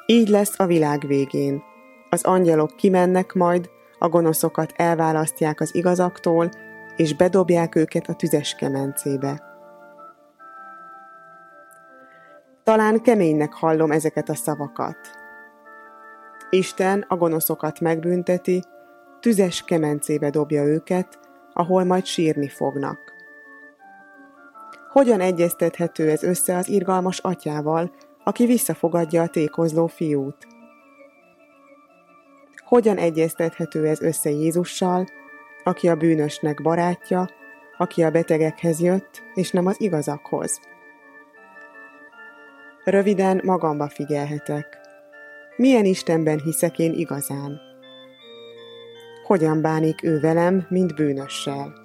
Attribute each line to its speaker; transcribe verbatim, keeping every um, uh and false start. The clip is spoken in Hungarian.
Speaker 1: Így lesz a világ végén. Az angyalok kimennek majd, a gonoszokat elválasztják az igazaktól, és bedobják őket a tüzes kemencébe. Talán keménynek hallom ezeket a szavakat. Isten a gonoszokat megbünteti, tüzes kemencébe dobja őket, ahol majd sírni fognak. Hogyan egyeztethető ez össze az irgalmas atyával, aki visszafogadja a tékozló fiút? Hogyan egyeztethető ez össze Jézussal, aki a bűnösnek barátja, aki a betegekhez jött, és nem az igazakhoz? Röviden magamba figyelhetek. Milyen Istenben hiszek én igazán? Hogyan bánik ő velem, mint bűnössel?